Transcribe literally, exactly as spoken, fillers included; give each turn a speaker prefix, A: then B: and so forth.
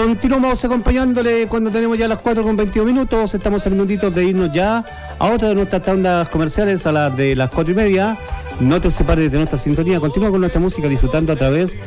A: continuamos acompañándole cuando tenemos ya las cuatro con veintidós minutos. Estamos a minutitos de irnos ya a otra de nuestras tandas comerciales, a las de las cuatro y media. No te separes de nuestra sintonía. Continúa con nuestra música disfrutando a través